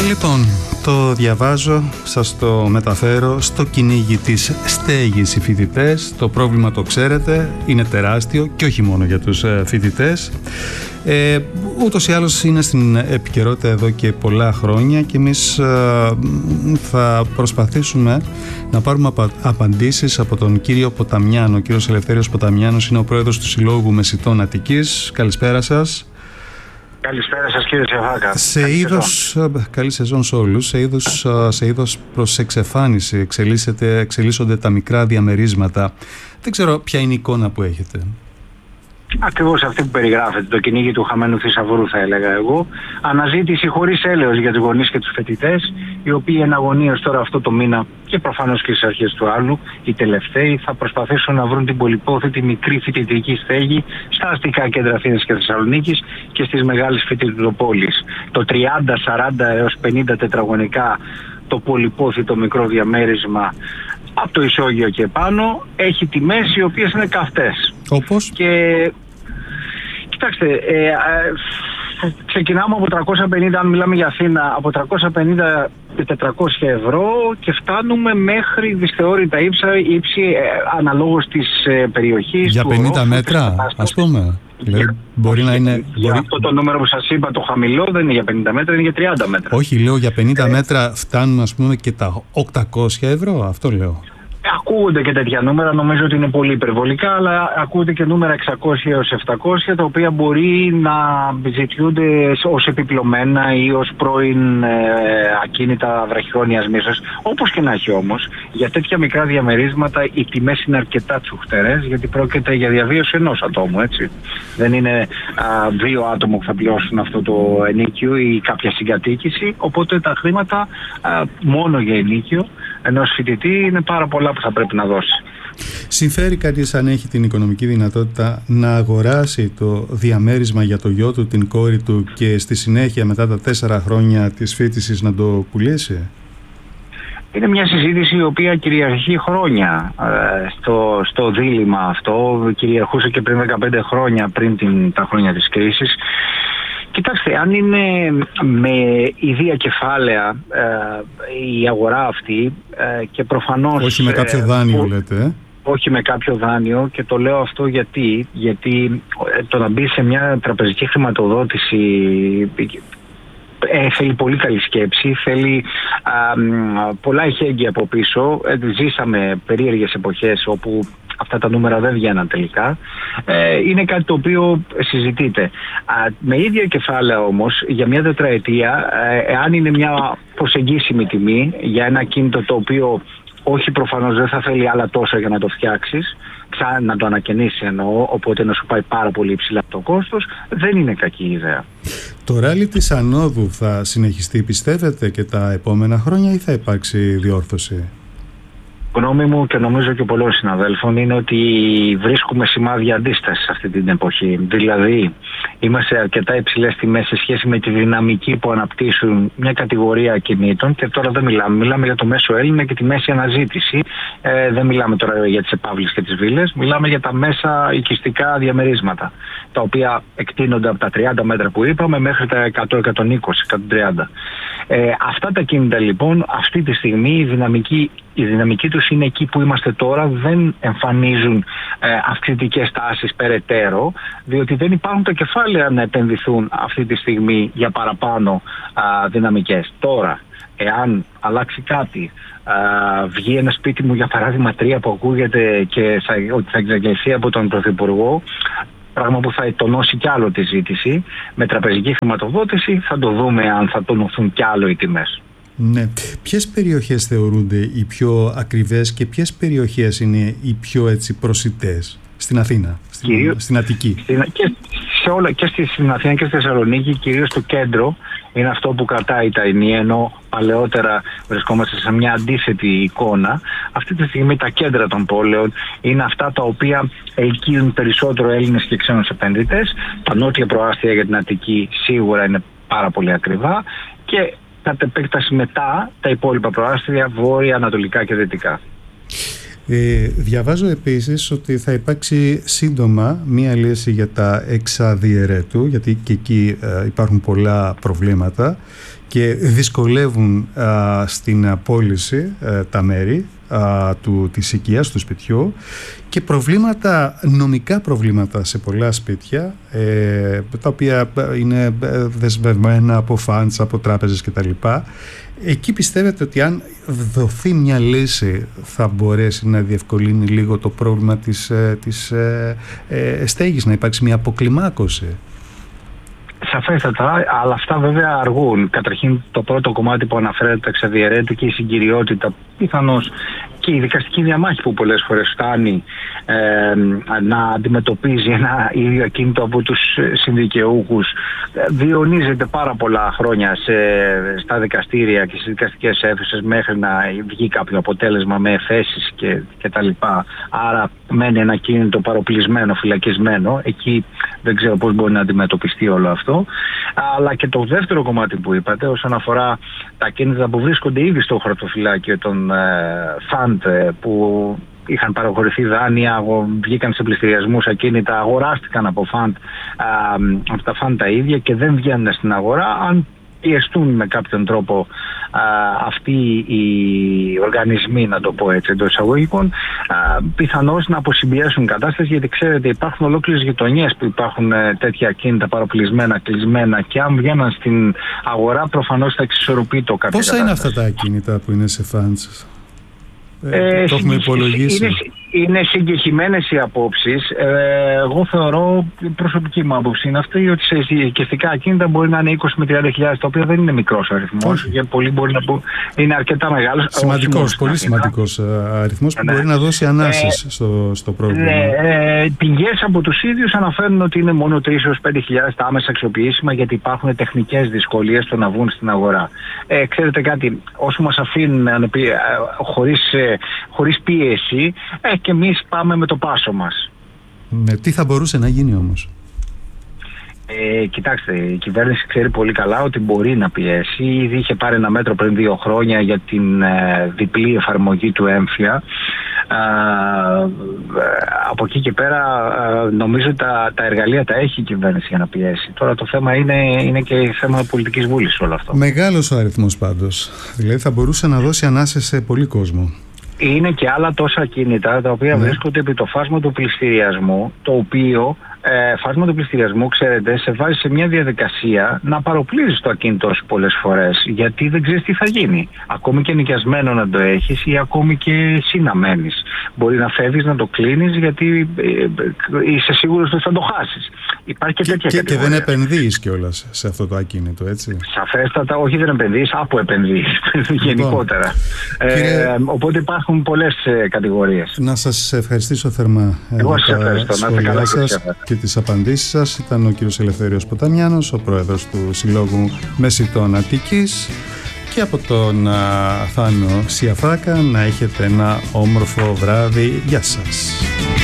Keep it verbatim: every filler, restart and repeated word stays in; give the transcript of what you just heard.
Λοιπόν, το διαβάζω, σας το μεταφέρω. Στο κυνήγι της στέγης οι φοιτητές. Το πρόβλημα το ξέρετε, είναι τεράστιο και όχι μόνο για τους φοιτητές. Ε, ούτως ή άλλως είναι στην επικαιρότητα εδώ και πολλά χρόνια και εμείς ε, θα προσπαθήσουμε να πάρουμε απα, απαντήσεις από τον κύριο Ποταμιάνο. Ο κύριος Ελευθέριος Ποταμιάνος είναι ο πρόεδρος του Συλλόγου Μεσιτών Αττικής. Καλησπέρα σας. Καλησπέρα σας κύριε Τσεβάκα. Σε καλή είδος, σεζόν. Καλή σεζόν σε όλους. Σε είδος, σε είδος προς εξεφάνιση εξελίσσονται τα μικρά διαμερίσματα. Δεν ξέρω ποια είναι η εικόνα που έχετε. Ακριβώς αυτή που περιγράφεται, το κυνήγι του χαμένου θησαυρού θα έλεγα εγώ. Αναζήτηση χωρίς έλεος για τους γονείς και τους φοιτητές, οι οποίοι εναγωνίως τώρα αυτό το μήνα και προφανώς και στις αρχές του άλλου, οι τελευταίοι θα προσπαθήσουν να βρουν την πολυπόθητη μικρή φοιτητική στέγη στα αστικά κέντρα Αθήνας και Θεσσαλονίκης και στις μεγάλες φοιτητοπόλεις. Το τριάντα, σαράντα έως πενήντα τετραγωνικά το πολυπόθητο μικρό διαμέρισμα από το ισόγειο και πάνω έχει τιμές οι οποίες είναι καυτές. Όπως? Και κοιτάξτε, ε, ε, ξεκινάμε από τριακόσια πενήντα, αν μιλάμε για Αθήνα, από τριακόσια πενήντα με τετρακόσια ευρώ και φτάνουμε μέχρι δυσθεώρητα ύψα, ύψη ε, αναλόγως της ε, περιοχής. Για του πενήντα ορόφου, μέτρα, ας πούμε. Για, μπορεί όχι, να είναι, για μπορεί... αυτό το νούμερο που σας είπα, το χαμηλό, δεν είναι για πενήντα μέτρα, είναι για τριάντα μέτρα. Όχι, λέω για πενήντα ε, μέτρα φτάνουν ας πούμε και τα οκτακόσια ευρώ, αυτό λέω. Ακούγονται και τέτοια νούμερα, νομίζω ότι είναι πολύ υπερβολικά, αλλά ακούγονται και νούμερα εξακόσια έως επτακόσια, τα οποία μπορεί να ζητιούνται ως επιπλωμένα ή ως πρώην ε, ακίνητα βραχυχρόνιας μίσος. Όπως και να έχει όμως, για τέτοια μικρά διαμερίσματα οι τιμές είναι αρκετά τσουχτερές, γιατί πρόκειται για διαβίωση ενός ατόμου, έτσι. Δεν είναι α, δύο άτομα που θα πληρώσουν αυτό το ενοίκιο ή κάποια συγκατοίκηση, οπότε τα χρήματα α, μόνο για ενοίκιο ενός φοιτητή είναι πάρα πολλά που θα πρέπει να δώσει. Συμφέρει κανείς, αν έχει την οικονομική δυνατότητα, να αγοράσει το διαμέρισμα για το γιο του, την κόρη του και στη συνέχεια μετά τα τέσσερα χρόνια της φοιτησης να το πουλήσει? Είναι μια συζήτηση η οποία κυριαρχεί χρόνια ε, στο, στο δίλημμα αυτό. Κυριαρχούσε και πριν δεκαπέντε χρόνια, πριν την, τα χρόνια της κρίσης. Κοιτάξτε, αν είναι με ιδία κεφάλαια ε, η αγορά αυτή ε, και προφανώς... Όχι με κάποιο δάνειο ε, λέτε. Ε? Όχι με κάποιο δάνειο, και το λέω αυτό γιατί, γιατί το να μπει σε μια τραπεζική χρηματοδότηση ε, θέλει πολύ καλή σκέψη, θέλει α, πολλά εχέγγυα από πίσω. Ε, ζήσαμε περίεργες εποχές όπου αυτά τα νούμερα δεν βγαίναν τελικά. Ε, είναι κάτι το οποίο συζητείται. Α, με ίδια κεφάλαια όμως, για μια τετραετία, ε, εάν είναι μια προσεγγίσιμη τιμή για ένα κίνητο το οποίο όχι προφανώς δεν θα θέλει άλλα τόσα για να το φτιάξεις, ξα, να το ανακαινήσεις εννοώ, οπότε να σου πάει πάρα πολύ υψηλά το κόστος, δεν είναι κακή ιδέα. Το ράλι της ανόδου θα συνεχιστεί, πιστεύετε, και τα επόμενα χρόνια, ή θα υπάρξει διόρθωση? Γνώμη μου και νομίζω και πολλών συναδέλφων είναι ότι βρίσκουμε σημάδια αντίστασης αυτή την εποχή. Δηλαδή, είμαστε αρκετά υψηλές τιμές σε σχέση με τη δυναμική που αναπτύσσουν μια κατηγορία ακινήτων, και τώρα δεν μιλάμε. Μιλάμε για το μέσο Έλληνα και τη μέση αναζήτηση. Ε, δεν μιλάμε τώρα για τις επαύλεις και τις βίλες. Μιλάμε για τα μέσα οικιστικά διαμερίσματα, τα οποία εκτείνονται από τα τριάντα μέτρα που είπαμε μέχρι τα εκατό, εκατόν είκοσι, εκατόν τριάντα. Ε, αυτά τα κίνητα λοιπόν, αυτή τη στιγμή η δυναμική, η δυναμική τους είναι εκεί που είμαστε τώρα, δεν εμφανίζουν ε, αυξητικές τάσεις περαιτέρω, διότι δεν υπάρχουν τα κεφάλαια να επενδυθούν αυτή τη στιγμή για παραπάνω α, δυναμικές. Τώρα, εάν αλλάξει κάτι, α, βγει ένα σπίτι μου για παράδειγμα τρία που ακούγεται και θα, ότι θα εξαγγελθεί από τον Πρωθυπουργό, πράγμα που θα τονώσει κι άλλο τη ζήτηση, με τραπεζική χρηματοδότηση θα το δούμε αν θα τονωθούν κι άλλο οι τιμές. Ναι. Ποιες περιοχές θεωρούνται οι πιο ακριβές και ποιες περιοχές είναι οι πιο έτσι προσιτές στην Αθήνα, στην, κυρίως, στην Αττική? Στην, και, σε όλα, και στη, στην Αθήνα και στη Θεσσαλονίκη, κυρίως το κέντρο είναι αυτό που κρατάει τα ενία, ενώ παλαιότερα βρισκόμαστε σε μια αντίθετη εικόνα. Αυτή τη στιγμή τα κέντρα των πόλεων είναι αυτά τα οποία ελκύουν περισσότερο Έλληνες και ξένους επενδυτές. Τα νότια προάστια για την Αττική σίγουρα είναι πάρα πολύ ακριβά, και κατ' επέκταση μετά τα υπόλοιπα προάστια βόρεια, ανατολικά και δυτικά. Ε, διαβάζω επίσης ότι θα υπάρξει σύντομα μία λύση για τα εξαδιαιρέτου, γιατί και εκεί ε, υπάρχουν πολλά προβλήματα και δυσκολεύουν ε, στην πώληση ε, τα μέρη ε, του, της οικίας, του σπιτιού, και προβλήματα, νομικά προβλήματα σε πολλά σπίτια, ε, τα οποία είναι δεσμευμένα από φαντς, από τράπεζες κτλ. Εκεί πιστεύετε ότι αν δοθεί μια λύση θα μπορέσει να διευκολύνει λίγο το πρόβλημα της, της ε, ε, στέγης, να υπάρξει μια αποκλιμάκωση? Σαφέστατα, αλλά αυτά βέβαια αργούν. Καταρχήν, το πρώτο κομμάτι που αναφέρεται, εξαδιαιρέτου και η συγκυριότητα, πιθανώς και η δικαστική διαμάχη που πολλές φορές φτάνει ε, να αντιμετωπίζει ένα ίδιο ακίνητο από τους συνδικαιούχους, διονύζεται πάρα πολλά χρόνια σε, στα δικαστήρια και στις δικαστικές αίθουσες μέχρι να βγει κάποιο αποτέλεσμα με εφέσεις και, και τα λοιπά. Άρα μένει ένα ακίνητο παροπλισμένο, φυλακισμένο. Εκεί δεν ξέρω πώς μπορεί να αντιμετωπιστεί όλο αυτό. Αλλά και το δεύτερο κομμάτι που είπατε, όσον αφορά τα ακίνητα που βρίσκονται ήδη στο χαρτοφυλάκιο των ε, φαντ, που είχαν παραχωρηθεί δάνεια, βγήκαν σε πληστηριασμούς ακίνητα, αγοράστηκαν από φαντ, από τα φαντ τα ίδια και δεν βγαίνουν στην αγορά. Αν πιεστούν με κάποιον τρόπο α, αυτοί οι οργανισμοί, να το πω έτσι εντός εισαγωγικών, πιθανώς να αποσυμπιέσουν κατάσταση, γιατί ξέρετε υπάρχουν ολόκληρες γειτονιές που υπάρχουν ε, τέτοια ακίνητα παροπλισμένα, κλεισμένα, και αν βγαίναν στην αγορά προφανώς θα εξισορροπεί το κάποια Πόσα κατάσταση. Είναι αυτά τα ακίνητα που είναι σε φαντς? Ε, το έχουμε υπολογίσει. Είναι, είναι συγκεκριμένες οι απόψεις. Ε, εγώ θεωρώ, προσωπική μου άποψη είναι αυτή, ότι σε οικιστικά ακίνητα μπορεί να είναι είκοσι με τριάντα χιλιάδες, το οποίο δεν είναι μικρός αριθμός. Για πολλοί μπορεί να πω είναι αρκετά μεγάλος. Σημαντικός, πολύ σημαντικός αριθμός που ναι. μπορεί να δώσει ανάσες ε, στο, στο πρόβλημα. Ε, πηγές από τους ίδιους αναφέρουν ότι είναι μόνο τρεις έως πέντε χιλιάδες τα άμεσα αξιοποιήσιμα, γιατί υπάρχουν τεχνικές δυσκολίες στο να βγουν στην αγορά. Ε, ξέρετε κάτι, όσο μας αφήνουν ε, χωρίς, ε, χωρίς πίεση, ε, και εμείς πάμε με το πάσο μας. Ναι, τι θα μπορούσε να γίνει όμως? Ε, κοιτάξτε, η κυβέρνηση ξέρει πολύ καλά ότι μπορεί να πιέσει. Ήδη είχε πάρει ένα μέτρο πριν δύο χρόνια για την ε, διπλή εφαρμογή του έμφυα. Ε, από εκεί και πέρα ε, νομίζω ότι τα, τα εργαλεία τα έχει η κυβέρνηση για να πιέσει. Τώρα το θέμα είναι, είναι και θέμα πολιτικής βούλησης όλο αυτό. Μεγάλος ο αριθμός πάντως. Δηλαδή θα μπορούσε να δώσει ανάσες σε πολύ κόσμο. Είναι και άλλα τόσα ακίνητα τα οποία ναι. βρίσκονται επί το φάσμα του πληστηριασμού, το οποίο ε, φάσμα του πληστηριασμού, ξέρετε, σε βάζει σε μια διαδικασία να παροπλίζεις το ακίνητό σου πολλές φορές, γιατί δεν ξέρεις τι θα γίνει. Ακόμη και νοικιασμένο να το έχεις ή ακόμη και εσύ να μένεις. Μπορεί να φεύγεις, να το κλείνεις, γιατί ε, ε, είσαι σίγουρος ότι θα το χάσεις. Υπάρχει και, και τέτοια και, κατηγορία. Και δεν επενδύεις κιόλας σε αυτό το ακίνητο, έτσι? Σαφέστατα, όχι, δεν επενδύεις, από επενδύεις γενικότερα. Κύριε... Ε, οπότε υπάρχουν πολλές ε, κατηγορίες. Να σας ευχαριστήσω θερμά. Εγώ σας ευχαριστώ. Να είστε καλά σας και τις απαντήσεις σας. Ήταν ο κύριος Ελευθέριος Ποταμιάνος, ο πρόεδρος του Συλλόγου Μεσητών Αττικής, και από τον Θάνο Σιαφράκα. Να έχετε ένα όμορφο βράδυ. Γεια σας.